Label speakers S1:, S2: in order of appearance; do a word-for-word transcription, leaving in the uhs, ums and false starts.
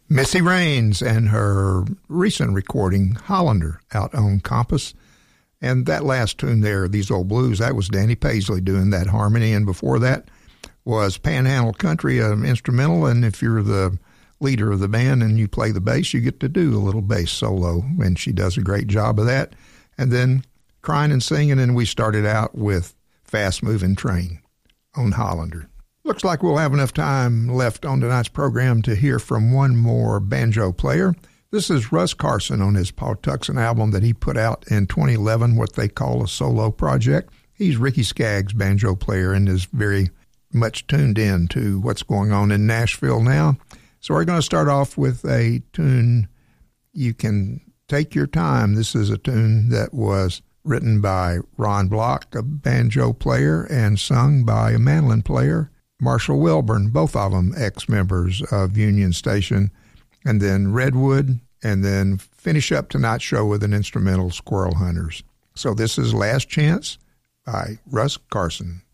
S1: Missy Raines and her recent recording, Hollander, out on Compass. And that last tune there, These Old Blues, that was Danny Paisley doing that harmony. And before that was Panhandle Country, an instrumental. And if you're the leader of the band and you play the bass, you get to do a little bass solo. And she does a great job of that. And then Crying and Singing, and we started out with Fast Moving Train on Hollander. Looks like we'll have enough time left on tonight's program to hear from one more banjo player. This is Russ Carson on his Pawtuxet album that he put out in twenty eleven, what they call a solo project. He's Ricky Skaggs' banjo player and is very much tuned in to what's going on in Nashville now. So we're going to start off with a tune, You Can Take Your Time. This is a tune that was written by Ron Block, a banjo player, and sung by a mandolin player, Marshall Wilburn, both of them ex-members of Union Station, and then Redwood, and then finish up tonight's show with an instrumental, Squirrel Hunters. So this is Last Chance by Russ Carson.